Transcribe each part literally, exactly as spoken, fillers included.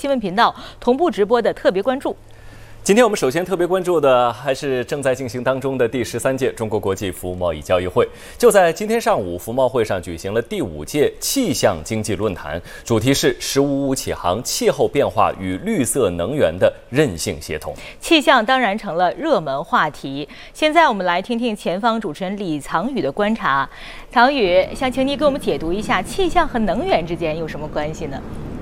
新闻频道同步直播的特别关注。 今天我们首先特别关注的还是正在进行当中的第十三届中国国际服务贸易交易会。就在今天上午，服贸会上举行了第五届气象经济论坛，主题是“十五五”起航，气候变化与绿色能源的韧性协同。 气象当然成了热门话题。现在我们来听听前方主持人李藏宇的观察。藏宇，想请你给我们解读一下气象和能源之间有什么关系呢？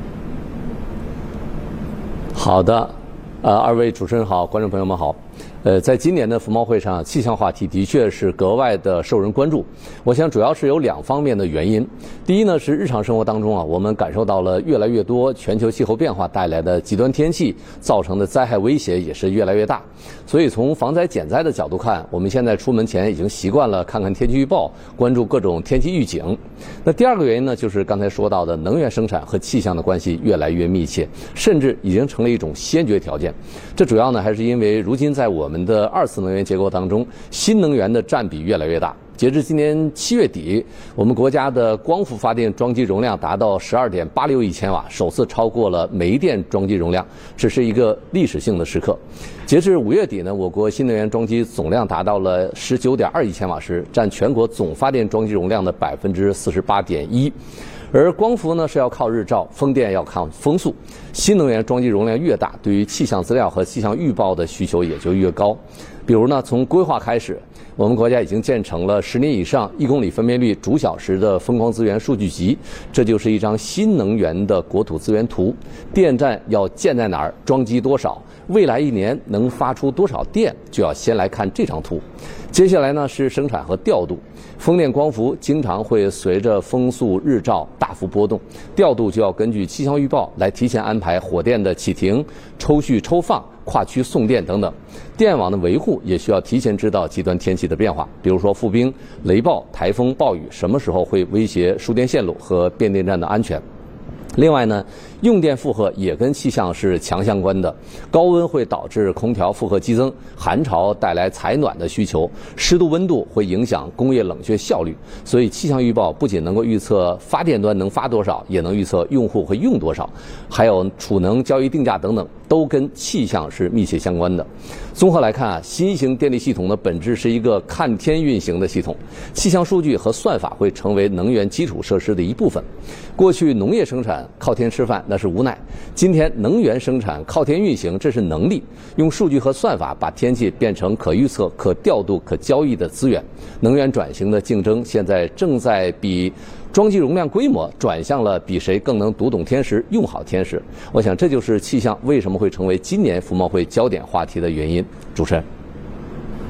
好的。呃，二位主持人好，观众朋友们好。呃，在今年的服贸会上，气象话题的确是格外的受人关注。我想主要是有两方面的原因。第一呢，是日常生活当中啊，我们感受到了越来越多全球气候变化带来的极端天气造成的灾害威胁也是越来越大。所以从防灾减灾的角度看，我们现在出门前已经习惯了看看天气预报，关注各种天气预警。那第二个原因呢，就是刚才说到的能源生产和气象的关系越来越密切，甚至已经成了一种先决条件。这主要呢，还是因为如今在我们的二次能源结构当中，新能源的占比越来越大。截至今年七月底，我们国家的光伏发电装机容量达到十二点八六亿千瓦，首次超过了煤电装机容量，这是一个历史性的时刻。截至五月底呢，我国新能源装机总量达到了十九点二亿千瓦时，占全国总发电装机容量的百分之四十八点一。而光伏呢是要靠日照，风电要靠风速。新能源装机容量越大，对于气象资料和气象预报的需求也就越高。比如呢，从规划开始，我们国家已经建成了十年以上一公里分辨率逐小时的风光资源数据集，这就是一张新能源的国土资源图。电站要建在哪儿，装机多少，未来一年能发出多少电，就要先来看这张图。接下来呢是生产和调度。风电光伏经常会随着风速日照大幅波动，调度就要根据气象预报来提前安排火电的启停、抽蓄抽放、跨区送电等等。电网的维护也需要提前知道极端天气的变化，比如说覆冰、雷暴、台风、暴雨什么时候会威胁输电线路和变电站的安全。另外呢，用电负荷也跟气象是强相关的。高温会导致空调负荷激增，寒潮带来采暖的需求，湿度温度会影响工业冷却效率。所以气象预报不仅能够预测发电端能发多少，也能预测用户会用多少，还有储能、交易定价等等，都跟气象是密切相关的。综合来看啊，新型电力系统的本质是一个看天运行的系统，气象数据和算法会成为能源基础设施的一部分。过去农业生产靠天吃饭，那是无奈。今天能源生产靠天运行，这是能力。用数据和算法把天气变成可预测、可调度、可交易的资源。能源转型的竞争现在正在比装机容量规模转向了比谁更能读懂天时、用好天时。我想这就是气象为什么会成为今年服贸会焦点话题的原因。主持人。